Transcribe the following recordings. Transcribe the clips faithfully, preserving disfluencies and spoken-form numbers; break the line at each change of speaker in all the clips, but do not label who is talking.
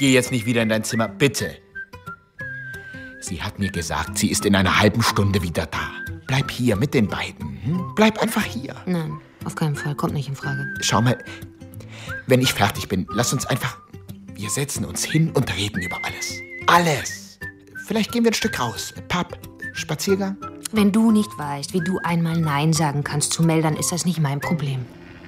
geh jetzt nicht wieder in dein Zimmer, bitte. Sie hat mir gesagt, sie ist in einer halben Stunde wieder da. Bleib hier mit den beiden. Hm? Bleib einfach hier.
Nein, auf keinen Fall. Kommt nicht in Frage.
Schau mal, wenn ich fertig bin, lass uns einfach... Wir setzen uns hin und reden über alles. Alles. Vielleicht gehen wir ein Stück raus. Pub, Spaziergang.
Wenn du nicht weißt, wie du einmal Nein sagen kannst zu Mel, dann ist das nicht mein Problem.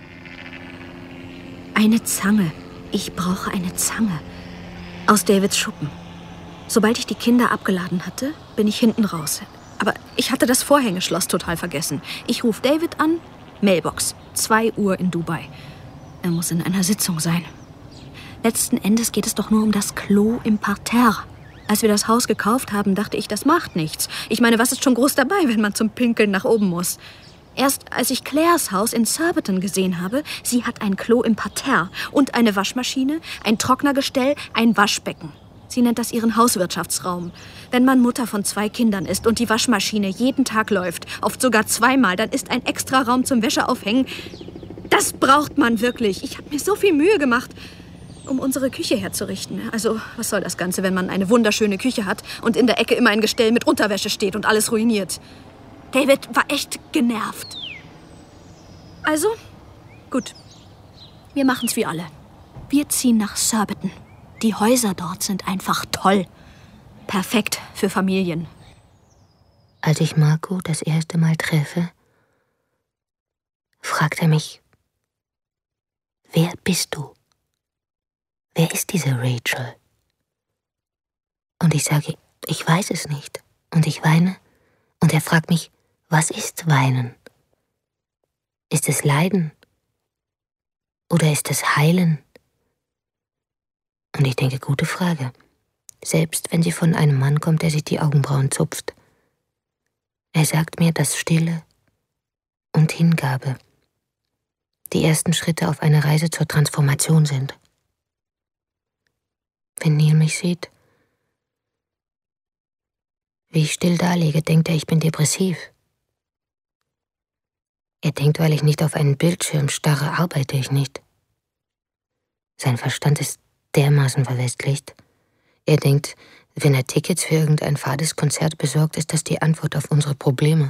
Eine Zange. Ich brauche eine Zange. Aus Davids Schuppen. Sobald ich die Kinder abgeladen hatte, bin ich hinten raus. Aber ich hatte das Vorhängeschloss total vergessen. Ich rufe David an. Mailbox. zwei Uhr in Dubai. Er muss in einer Sitzung sein. Letzten Endes geht es doch nur um das Klo im Parterre. Als wir das Haus gekauft haben, dachte ich, das macht nichts. Ich meine, was ist schon groß dabei, wenn man zum Pinkeln nach oben muss? Erst als ich Claires Haus in Surbiton gesehen habe, sie hat ein Klo im Parterre und eine Waschmaschine, ein Trocknergestell, ein Waschbecken. Sie nennt das ihren Hauswirtschaftsraum. Wenn man Mutter von zwei Kindern ist und die Waschmaschine jeden Tag läuft, oft sogar zweimal, dann ist ein extra Raum zum Wäscheaufhängen. Das braucht man wirklich. Ich habe mir so viel Mühe gemacht, um unsere Küche herzurichten. Also, was soll das Ganze, wenn man eine wunderschöne Küche hat und in der Ecke immer ein Gestell mit Unterwäsche steht und alles ruiniert? David war echt genervt. Also, gut. Wir machen's wie alle. Wir ziehen nach Surbiton. Die Häuser dort sind einfach toll. Perfekt für Familien.
Als ich Marco das erste Mal treffe, fragt er mich, wer bist du? Wer ist diese Rachel? Und ich sage, ich weiß es nicht. Und ich weine. Und er fragt mich, was ist Weinen? Ist es Leiden? Oder ist es Heilen? Und ich denke, gute Frage. Selbst wenn sie von einem Mann kommt, der sich die Augenbrauen zupft. Er sagt mir, dass Stille und Hingabe die ersten Schritte auf einer Reise zur Transformation sind. Wenn Neil mich sieht, wie ich still daliege, denkt er, ich bin depressiv. Er denkt, weil ich nicht auf einen Bildschirm starre, arbeite ich nicht. Sein Verstand ist dermaßen verwestlicht. Er denkt, wenn er Tickets für irgendein fades Konzert besorgt, ist das die Antwort auf unsere Probleme.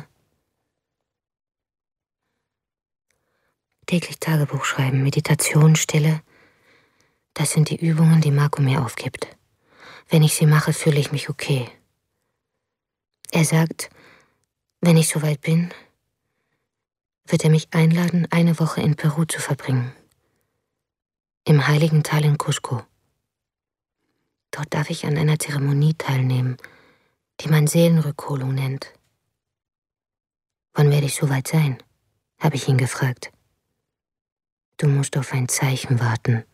Täglich Tagebuch schreiben, Meditation, Stille. Das sind die Übungen, die Marco mir aufgibt. Wenn ich sie mache, fühle ich mich okay. Er sagt, wenn ich soweit bin, wird er mich einladen, eine Woche in Peru zu verbringen. Im heiligen Tal in Cusco. Dort darf ich an einer Zeremonie teilnehmen, die man Seelenrückholung nennt. Wann werde ich soweit sein? Habe ich ihn gefragt. Du musst auf ein Zeichen warten.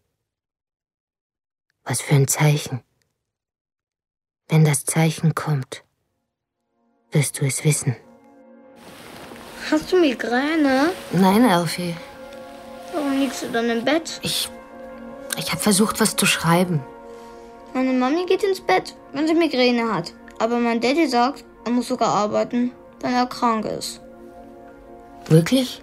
Was für ein Zeichen? Wenn das Zeichen kommt, wirst du es wissen.
Hast du Migräne?
Nein, Alfie.
Warum liegst du dann im Bett?
Ich, ich habe versucht, was zu schreiben.
Meine Mami geht ins Bett, wenn sie Migräne hat. Aber mein Daddy sagt, er muss sogar arbeiten, wenn er krank ist.
Wirklich?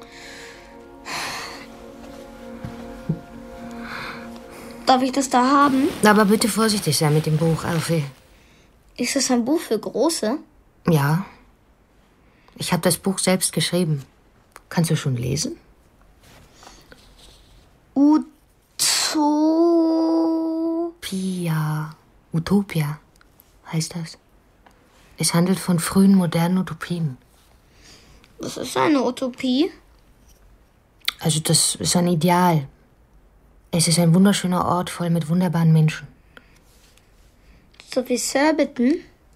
Darf ich das da haben?
Aber bitte vorsichtig sein mit dem Buch, Alfie.
Ist das ein Buch für Große?
Ja. Ich habe das Buch selbst geschrieben. Kannst du schon lesen? Utopia. Utopia heißt das. Es handelt von frühen modernen Utopien.
Was ist eine Utopie?
Also das ist ein Ideal. Es ist ein wunderschöner Ort voll mit wunderbaren Menschen.
So wie Surbiton?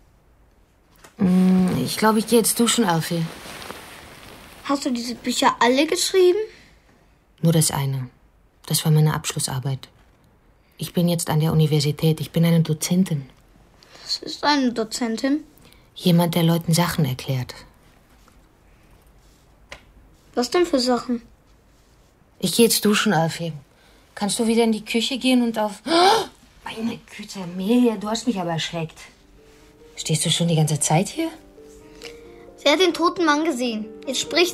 Ich glaube, ich gehe jetzt duschen, Alfie.
Hast du diese Bücher alle geschrieben?
Nur das eine. Das war meine Abschlussarbeit. Ich bin jetzt an der Universität. Ich bin eine Dozentin.
Was ist eine Dozentin?
Jemand, der Leuten Sachen erklärt.
Was denn für Sachen?
Ich gehe jetzt duschen, Alfie. Kannst du wieder in die Küche gehen und auf... Oh, meine Güte, Amelia, du hast mich aber erschreckt. Stehst du schon die ganze Zeit hier?
Sie hat den toten Mann gesehen. Jetzt spricht